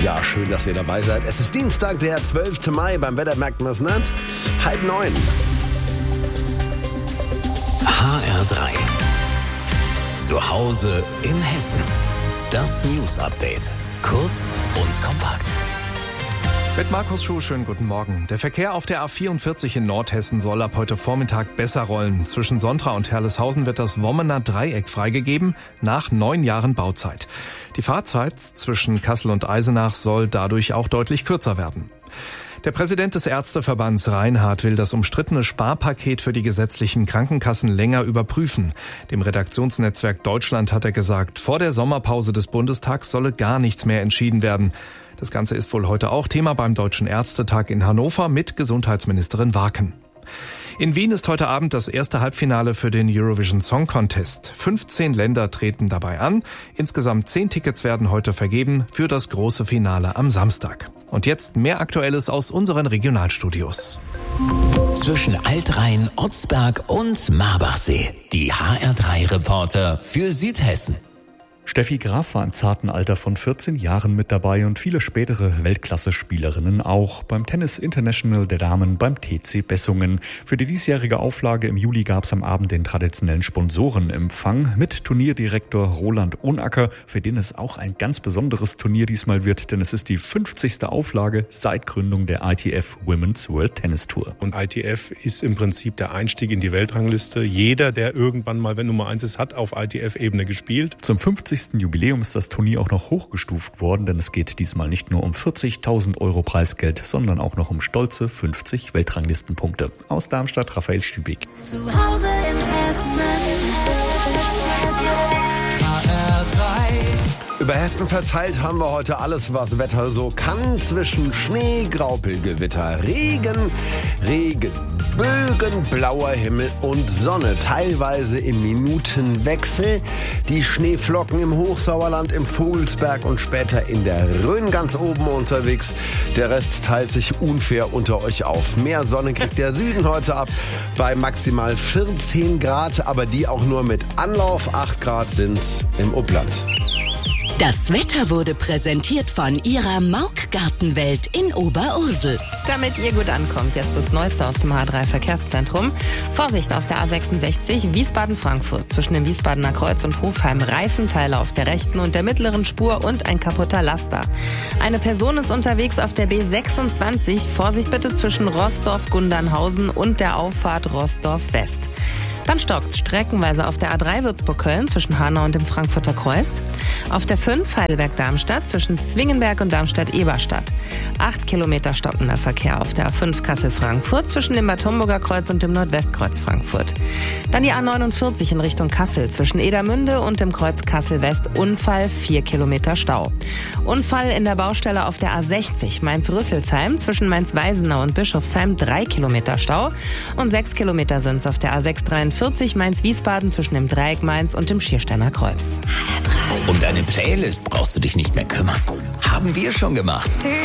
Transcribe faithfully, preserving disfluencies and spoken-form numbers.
Ja, schön, dass ihr dabei seid. Es ist Dienstag, der zwölfte Mai. Beim Wetter merkt man es nicht. Halb neun. H R drei. Zu Hause in Hessen. Das News Update. Kurz und kompakt. Mit Markus Schuh, schönen guten Morgen. Der Verkehr auf der A vierundvierzig in Nordhessen soll ab heute Vormittag besser rollen. Zwischen Sontra und Herleshausen wird das Wommener Dreieck freigegeben, nach neun Jahren Bauzeit. Die Fahrzeit zwischen Kassel und Eisenach soll dadurch auch deutlich kürzer werden. Der Präsident des Ärzteverbands Reinhardt will das umstrittene Sparpaket für die gesetzlichen Krankenkassen länger überprüfen. Dem Redaktionsnetzwerk Deutschland hat er gesagt, vor der Sommerpause des Bundestags solle gar nichts mehr entschieden werden. Das Ganze ist wohl heute auch Thema beim Deutschen Ärztetag in Hannover mit Gesundheitsministerin Warken. In Wien ist heute Abend das erste Halbfinale für den Eurovision Song Contest. fünfzehn Länder treten dabei an. Insgesamt zehn Tickets werden heute vergeben für das große Finale am Samstag. Und jetzt mehr Aktuelles aus unseren Regionalstudios. Zwischen Altrhein, Otzberg und Marbachsee. Die H R drei Reporter für Südhessen. Steffi Graf war im zarten Alter von vierzehn Jahren mit dabei und viele spätere Weltklasse-Spielerinnen auch. Beim Tennis International der Damen beim T C Bessungen. Für die diesjährige Auflage im Juli gab es am Abend den traditionellen Sponsorenempfang mit Turnierdirektor Roland Ohnacker, für den es auch ein ganz besonderes Turnier diesmal wird, denn es ist die fünfzigste Auflage seit Gründung der I T F Women's World Tennis Tour. Und I T F ist im Prinzip der Einstieg in die Weltrangliste. Jeder, der irgendwann mal, wenn Nummer eins ist, hat auf I T F-Ebene gespielt. Zum fünfzigsten Jubiläum ist das Turnier auch noch hochgestuft worden, denn es geht diesmal nicht nur um vierzigtausend Euro Preisgeld, sondern auch noch um stolze fünfzig Weltranglistenpunkte. Aus Darmstadt, Raphael Stübig. Zu Hause in Hessen. H R drei. Über Hessen verteilt haben wir heute alles, was Wetter so kann. Zwischen Schnee, Graupelgewitter, Regen, Regenbögen, blauer Himmel und Sonne. Teilweise im Minutenwechsel. Die Schneeflocken im Hochsauerland, im Vogelsberg und später in der Rhön ganz oben unterwegs. Der Rest teilt sich unfair unter euch auf. Mehr Sonne kriegt der Süden heute ab bei maximal vierzehn Grad, aber die auch nur mit Anlauf. acht Grad sind's im Upland. Das Wetter wurde präsentiert von Ihrer Mauk-Gartenwelt in Oberursel. Damit ihr gut ankommt, jetzt das Neueste aus dem H drei Verkehrszentrum. Vorsicht auf der A sechsundsechzig Wiesbaden-Frankfurt zwischen dem Wiesbadener Kreuz und Hofheim. Reifenteile auf der rechten und der mittleren Spur und ein kaputter Laster. Eine Person ist unterwegs auf der B sechsundzwanzig. Vorsicht bitte zwischen Rossdorf-Gundernhausen und der Auffahrt Rossdorf-West. Dann stockt's streckenweise auf der A drei Würzburg-Köln zwischen Hanau und dem Frankfurter Kreuz. Auf der fünf Heidelberg-Darmstadt zwischen Zwingenberg und Darmstadt-Eberstadt. Acht Kilometer stockender Verkehr auf der A fünf Kassel-Frankfurt zwischen dem Bad Homburger Kreuz und dem Nordwestkreuz Frankfurt. Dann die A neunundvierzig in Richtung Kassel zwischen Edermünde und dem Kreuz Kassel-West. Unfall, vier Kilometer Stau. Unfall in der Baustelle auf der A sechzig Mainz-Rüsselsheim zwischen Mainz-Weisenau und Bischofsheim. Drei Kilometer Stau. Und sechs Kilometer sind's auf der A sechs dreiundvierzig Mainz-Wiesbaden zwischen dem Dreieck Mainz und dem Schiersteiner Kreuz. Um deine Playlist brauchst du dich nicht mehr kümmern. Haben wir schon gemacht.